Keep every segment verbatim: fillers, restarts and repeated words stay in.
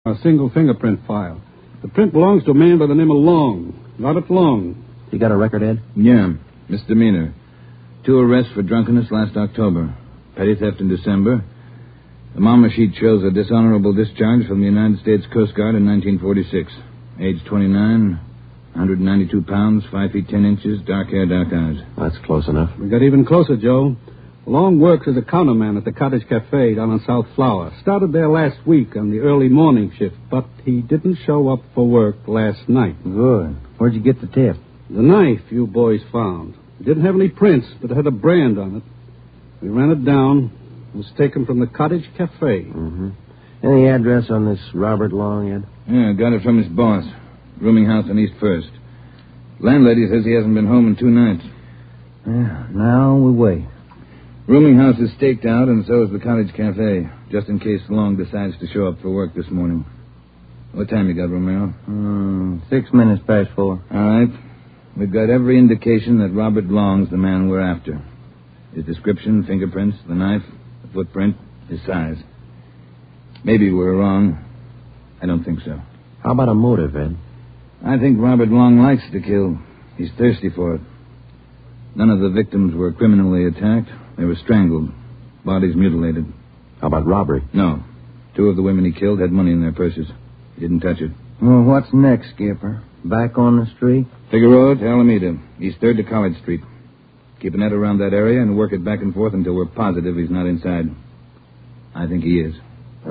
A single fingerprint file. The print belongs to a man by the name of Long. Robert Long. You got a record, Ed? Yeah, misdemeanor. Two arrests for drunkenness last October. Petty theft in December. The mama sheet shows a dishonorable discharge from the United States Coast Guard in nineteen forty-six. Age twenty-nine, one hundred ninety-two pounds, five feet ten inches, dark hair, dark eyes. That's close enough. We got even closer, Joe. Long works as a counterman at the Cottage Cafe down on South Flower. Started there last week on the early morning shift, but he didn't show up for work last night. Good. Where'd you get the tip? The knife you boys found. It didn't have any prints, but it had a brand on it. We ran it down. It was taken from the Cottage Cafe. Mm-hmm. Any address on this Robert Long, Ed? Yeah, got it from his boss. Rooming house on East First. Landlady says he hasn't been home in two nights. Yeah, now we wait. Rooming house is staked out, and so is the Cottage Cafe, just in case Long decides to show up for work this morning. What time you got, Romero? Mm, six minutes past four. All right. We've got every indication that Robert Long's the man we're after. His description, fingerprints, the knife, the footprint, his size. Maybe we're wrong. I don't think so. How about a motive, Ed? I think Robert Long likes to kill. He's thirsty for it. None of the victims were criminally attacked. They were strangled. Bodies mutilated. How about robbery? No. Two of the women he killed had money in their purses. He didn't touch it. Well, what's next, Skipper? Back on the street? Figueroa to Alameda, East third to College Street. Keep a net around that area and work it back and forth until we're positive he's not inside. I think he is.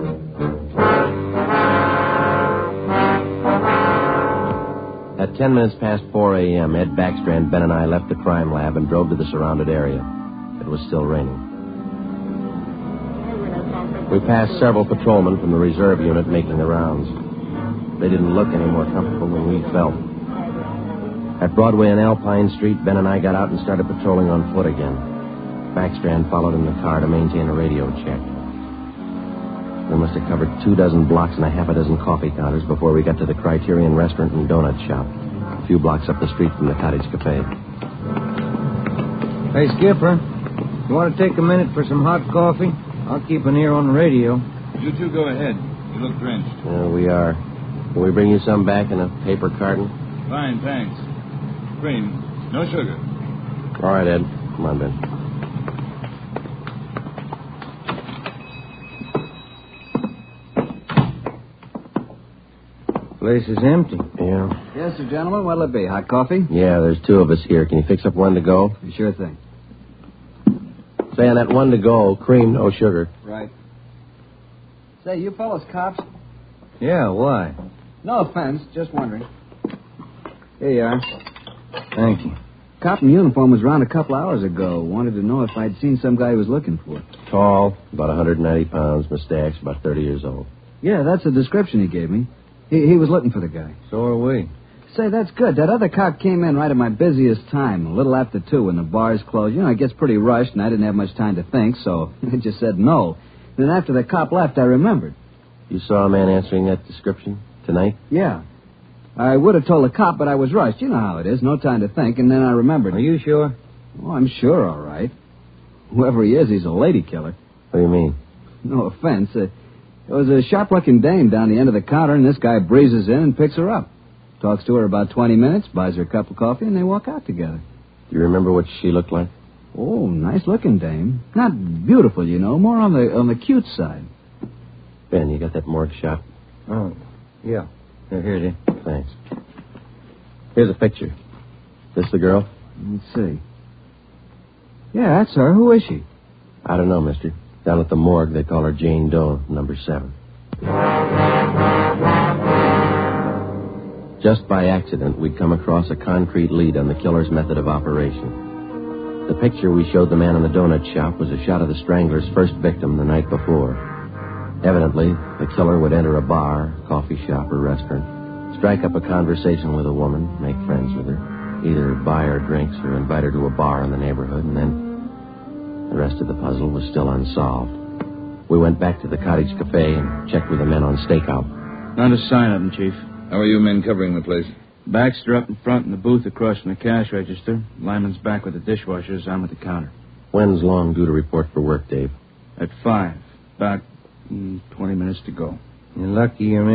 At ten minutes past four a.m., Ed Baxter and Ben and I left the crime lab and drove to the surrounded area. It was still raining. We passed several patrolmen from the reserve unit making the rounds. They didn't look any more comfortable than we felt. At Broadway and Alpine Street, Ben and I got out and started patrolling on foot again. Baxtrand followed in the car to maintain a radio check. We must have covered two dozen blocks and a half a dozen coffee counters before we got to the Criterion Restaurant and Donut Shop, a few blocks up the street from the Cottage Cafe. Hey, Skipper, you want to take a minute for some hot coffee? I'll keep an ear on the radio. You two go ahead. You look drenched. Uh, we are. Can we bring you some back in a paper carton? Fine, thanks. Cream. No sugar. All right, Ed. Come on, Ben. Place is empty. Yeah. Yes, sir, gentlemen. What'll it be? Hot coffee? Yeah, there's two of us here. Can you fix up one to go? Sure thing. Say, on that one to go, cream, no sugar. Right. Say, you fellas cops? Yeah, why? No offense, just wondering. Here you are. Thank you. Cop in uniform was around a couple hours ago. Wanted to know if I'd seen some guy he was looking for. Tall, about one hundred ninety pounds, mustache, about thirty years old. Yeah, that's the description he gave me. He, he was looking for the guy. So are we. Say, that's good. That other cop came in right at my busiest time, a little after two, when the bars closed. You know, it gets pretty rushed, and I didn't have much time to think, so I just said no. Then after the cop left, I remembered. You saw a man answering that description tonight? Yeah. I would have told the cop, but I was rushed. You know how it is. No time to think, and then I remembered. Are you sure? Oh, I'm sure, all right. Whoever he is, he's a lady killer. What do you mean? No offense. Uh, there was a sharp-looking dame down the end of the counter, and this guy breezes in and picks her up. Talks to her about twenty minutes, buys her a cup of coffee, and they walk out together. Do you remember what she looked like? Oh, nice-looking dame. Not beautiful, you know, more on the on the cute side. Ben, you got that morgue shot? Oh, yeah. Here, here it is. Thanks. Here's a picture. This the girl? Let's see. Yeah, that's her. Who is she? I don't know, mister. Down at the morgue, they call her Jane Doe, number seven. Just by accident, we'd come across a concrete lead on the killer's method of operation. The picture we showed the man in the donut shop was a shot of the Strangler's first victim the night before. Evidently, the killer would enter a bar, coffee shop, or restaurant, strike up a conversation with a woman, make friends with her, either buy her drinks or invite her to a bar in the neighborhood, and then the rest of the puzzle was still unsolved. We went back to the Cottage Cafe and checked with the men on stakeout. Not a sign of him, Chief. How are you men covering the place? Baxter up in front in the booth across from the cash register. Lyman's back with the dishwashers. I'm at the counter. When's Long due to report for work, Dave? At five. About mm, twenty minutes to go. You're lucky you're